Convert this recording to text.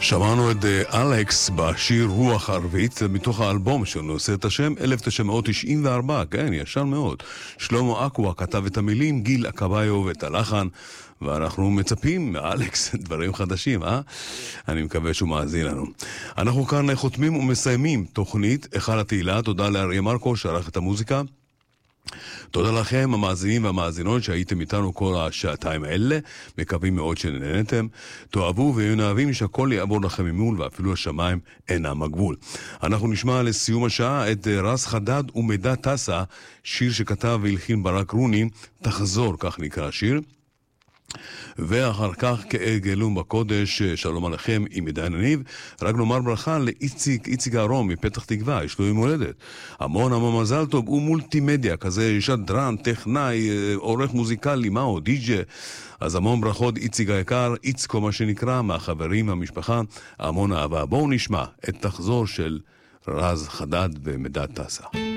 שמענו את אלכס בשיר רוח ערבית מתוך האלבום שנושא את השם 1994, כן, ישן מאוד. שלמה אקווה כתב את המילים, גיל אקבאיו ואת הלחן, ואנחנו מצפים מאלכס דברים חדשים, אני מקווה שהוא מאזין לנו. אנחנו כאן חותמים ומסיימים תוכנית אחד התהילה. תודה לאריה מרקו שערך את המוזיקה. תודה לכם המאזינים והמאזינות שהייתם איתנו כל השעתיים האלה, מקווים מאוד שנהנתם. תאהבו ונאהבים שהכל יעבור לכם ממול ואפילו השמיים אינם הגבול. אנחנו נשמע לסיום השעה את רז חדד ומידע טסה, שיר שכתב והלחין ברק רוני, תחזור, כך נקרא השיר. ואחר כך כהרגלנו בקודש, שלום עליכם עם עידן הניב. רק נאמר ברכה לאיציק אהרון מפתח תקווה, יש לו יום הולדת. המון מזל טוב, הוא מולטימדיה כזה, שדרן, טכנאי, עורך מוזיקלי, מהו, די-ג'י. אז המון ברכות איציק היקר, איצקו מה שנקרא, מהחברים והמשפחה, המון אהבה. בואו נשמע את תחזור של רז חדד ומידע טסה.